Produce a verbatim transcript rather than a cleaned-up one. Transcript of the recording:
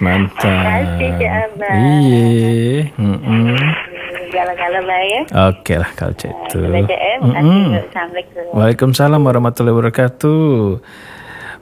mantap. Terima kasih, Cik Abang. Iya. Mm-mm. Galang-galang baik ya. Okey lah kalau macam tu. Terima kasih, Cik. Terima kasih. Assalamualaikum. Waalaikumsalam warahmatullahi wabarakatuh.